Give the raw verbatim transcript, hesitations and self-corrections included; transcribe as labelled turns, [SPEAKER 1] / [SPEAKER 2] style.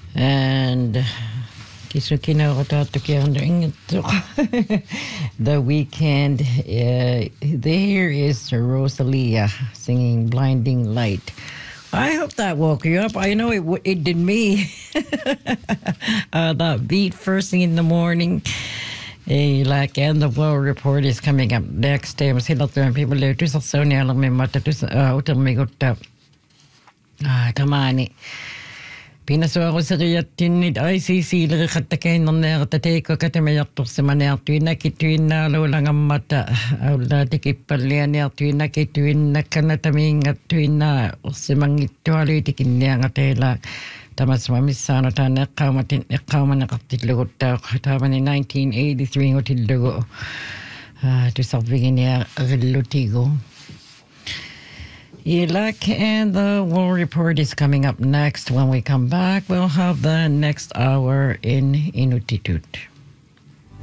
[SPEAKER 1] And the weekend, uh, there is Rosalia singing Blinding Light. I hope that woke you up. I know it w- it did me. uh, that beat first thing in the morning. Eh, like, and the world report is coming up next. Teema sillä työn people löytyy Sonia Lammin, mutta tässä utelmi kutta tamani. Pinasuaruseriattiin niitä I C C-lle kattakeinon näitä teikko katemme jattuksema näytyi näkityyn luulangammata aula tekippallia näytyi näkityyn näkänätä mingattyyn ussimangittua lyytikin nängä teillä. Tämä sama missä sanotaan nekkaumatin nekkauman kattilukuttaa taamani nineteen eighty-three kotillugu tusarvigin ja rillutigo. Ilak, and the World Report is coming up next. When we come back, we'll have the next hour in Inuktitut.